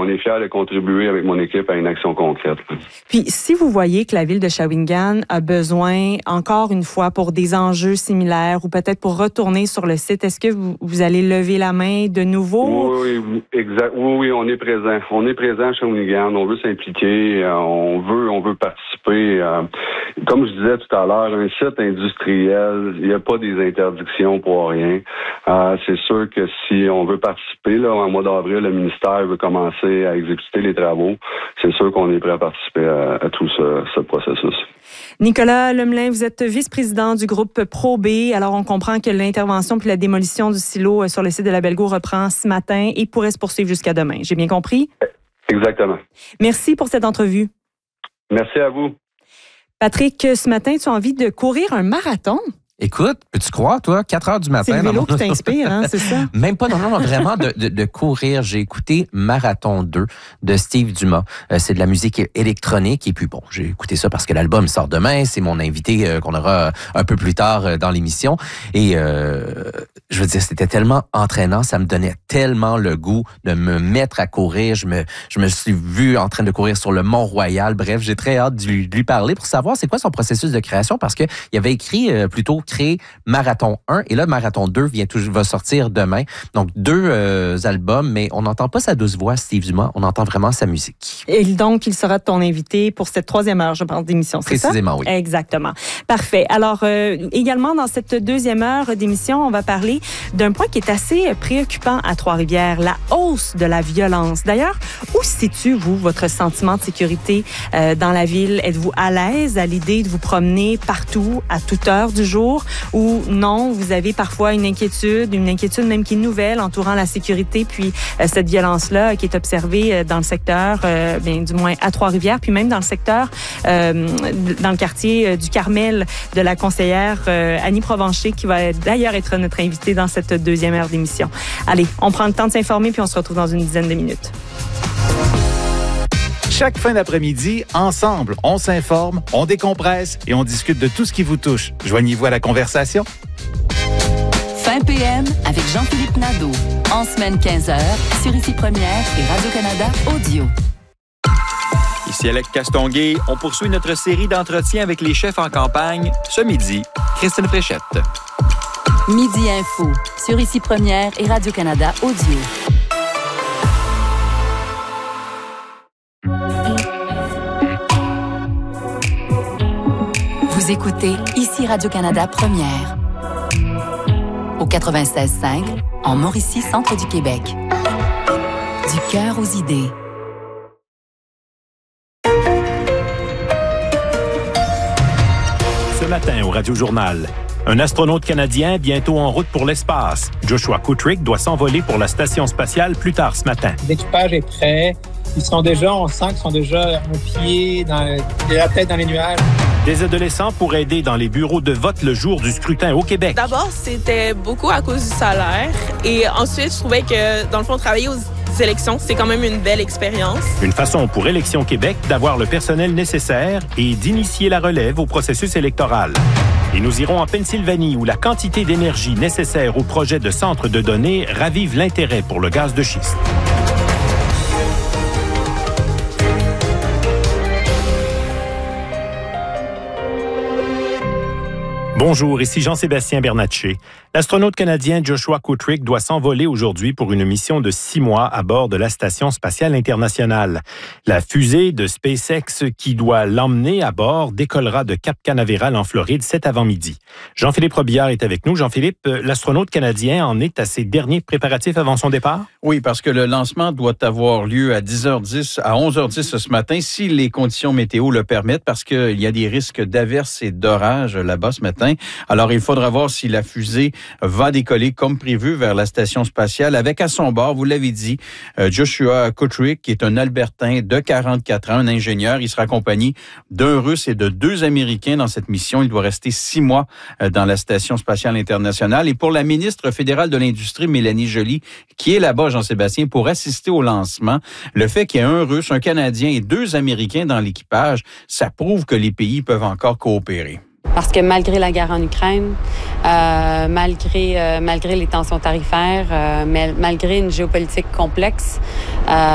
est fiers de contribuer avec mon équipe à une action concrète. Puis, si vous voyez que la ville de Shawinigan a besoin, encore une fois, pour des enjeux similaires ou peut-être pour retourner sur le site, est-ce que vous allez lever la main de nouveau? Oui, exact. Oui, on est présent. On est présent à Shawinigan. On veut s'impliquer. On veut participer. Comme je disais tout à l'heure, un site industriel, il n'y a pas des interdictions pour rien. C'est sûr que si on veut participer, là, en mois d'avril, le ministère veut commencer à exécuter les travaux. C'est sûr qu'on est prêt à participer à tout ce processus. Nicolas Lemelin, vous êtes vice-président du groupe Pro-B. Alors, on comprend que l'intervention puis la démolition du silo sur le site de la Bellegault reprend ce matin et pourrait se poursuivre jusqu'à demain. J'ai bien compris? Exactement. Merci pour cette entrevue. Merci à vous. Patrick, ce matin, tu as envie de courir un marathon? Écoute, peux-tu croire, toi, 4 heures du matin... C'est le vélo qui t'inspire, hein, c'est ça? Même pas, non, vraiment de courir. J'ai écouté Marathon 2 de Steve Dumas. C'est de la musique électronique. Et puis bon, j'ai écouté ça parce que l'album sort demain. C'est mon invité qu'on aura un peu plus tard dans l'émission. Et je veux dire, c'était tellement entraînant. Ça me donnait tellement le goût de me mettre à courir. Je me suis vu en train de courir sur le Mont-Royal. Bref, j'ai très hâte de lui parler pour savoir c'est quoi son processus de création parce qu'il avait écrit plutôt créé Marathon 1 et là, Marathon 2 va sortir demain. Donc, 2 albums, mais on n'entend pas sa douce voix, Steve Dumas, on entend vraiment sa musique. Et donc, il sera ton invité pour cette 3e heure, je pense, d'émission, c'est ça? Précisément, oui. Exactement. Parfait. Alors, également, dans cette 2e heure d'émission, on va parler d'un point qui est assez préoccupant à Trois-Rivières, la hausse de la violence. D'ailleurs, où situe-vous votre sentiment de sécurité dans la ville? Êtes-vous à l'aise à l'idée de vous promener partout, à toute heure du jour? Ou non, vous avez parfois une inquiétude même qui est nouvelle entourant la sécurité, puis cette violence-là qui est observée dans le secteur, du moins à Trois-Rivières, puis même dans le secteur, dans le quartier du Carmel de la conseillère Annie Provencher, qui va d'ailleurs être notre invitée dans cette 2e heure d'émission. Allez, on prend le temps de s'informer, puis on se retrouve dans une dizaine de minutes. Chaque fin d'après-midi, ensemble, on s'informe, on décompresse et on discute de tout ce qui vous touche. Joignez-vous à la conversation. Fin PM avec Jean-Philippe Nadeau. En semaine 15h, sur Ici Première et Radio-Canada Audio. Ici Alex Castonguay. On poursuit notre série d'entretiens avec les chefs en campagne. Ce midi, Christine Fréchette. Midi Info, sur Ici Première et Radio-Canada Audio. Vous écoutez Ici Radio-Canada Première. Au 96.5, en Mauricie, centre du Québec. Du cœur aux idées. Ce matin au Radio-Journal, un astronaute canadien bientôt en route pour l'espace. Joshua Kutrick doit s'envoler pour la station spatiale plus tard ce matin. L'équipage est prêt. On sent qu'ils sont déjà un pied, la tête dans les nuages. Des adolescents pour aider dans les bureaux de vote le jour du scrutin au Québec. D'abord, c'était beaucoup à cause du salaire. Et ensuite, je trouvais que, dans le fond, travailler aux élections, c'est quand même une belle expérience. Une façon pour Élections Québec d'avoir le personnel nécessaire et d'initier la relève au processus électoral. Et nous irons en Pennsylvanie où la quantité d'énergie nécessaire au projet de centre de données ravive l'intérêt pour le gaz de schiste. Bonjour, ici Jean-Sébastien Bernatchez. L'astronaute canadien Joshua Kutrick doit s'envoler aujourd'hui pour une mission de 6 mois à bord de la Station spatiale internationale. La fusée de SpaceX qui doit l'emmener à bord décollera de Cap Canaveral en Floride cet avant-midi. Jean-Philippe Robillard est avec nous. Jean-Philippe, l'astronaute canadien en est à ses derniers préparatifs avant son départ? Oui, parce que le lancement doit avoir lieu à 10h10, à 11h10 ce matin, si les conditions météo le permettent, parce qu'il y a des risques d'averses et d'orages là-bas ce matin. Alors, il faudra voir si la fusée va décoller comme prévu vers la station spatiale avec à son bord, vous l'avez dit, Joshua Kutrick, qui est un Albertain de 44 ans, un ingénieur. Il sera accompagné d'un Russe et de 2 Américains dans cette mission. Il doit rester 6 mois dans la station spatiale internationale. Et pour la ministre fédérale de l'Industrie, Mélanie Joly, qui est là-bas, Jean-Sébastien, pour assister au lancement, le fait qu'il y ait un Russe, un Canadien et 2 Américains dans l'équipage, ça prouve que les pays peuvent encore coopérer. Parce que malgré la guerre en Ukraine, malgré les tensions tarifaires, malgré une géopolitique complexe,